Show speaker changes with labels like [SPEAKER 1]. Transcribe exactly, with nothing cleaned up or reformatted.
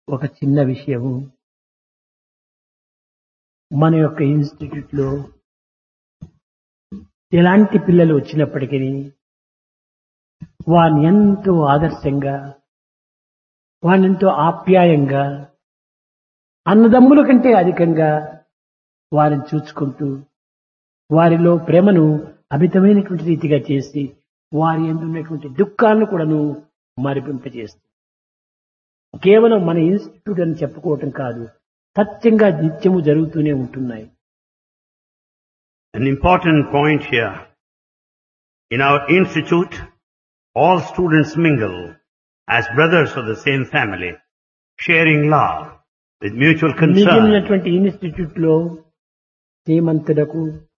[SPEAKER 1] ఒక చిన్న విషయము మన యొక్క ఇన్స్టిట్యూట్ లో ఎలాంటి పిల్లలు వచ్చినప్పటికీ వారిని ఎంతో ఆదర్శంగా వారిని ఎంతో ఆప్యాయంగా అన్నదమ్ముల కంటే అధికంగా వారిని చూసుకుంటూ వారిలో ప్రేమను అమితమైనటువంటి రీతిగా చేసి వారి యందు ఉన్నటువంటి దుఃఖాలను కూడాను మరిపింపజేస్తుంది. కేవలం మన ఇన్స్టిట్యూట్ అని చెప్పుకోవటం కాదు, సత్యంగా నిత్యము జరుగుతూనే ఉంటున్నాయి.
[SPEAKER 2] An important point here. In our institute, all students mingle as brothers of the same family, sharing love with mutual concern.
[SPEAKER 1] మిగిలినటువంటి ఇన్స్టిట్యూట్ లో శ్రీమంతులకు